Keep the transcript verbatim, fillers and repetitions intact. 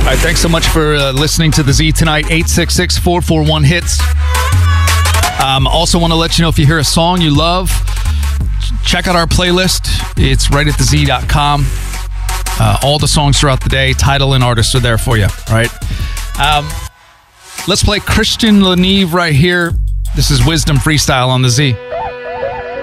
All right, thanks so much for uh, listening to the Z tonight. eight six six, four four one, hits. Um, also want to let you know if you hear a song you love, check out our playlist. It's right at the z dot com. Uh, all the songs throughout the day, title and artists are there for you. All right. Um, let's play Christian Leneve right here. This is Wisdom Freestyle on the Z.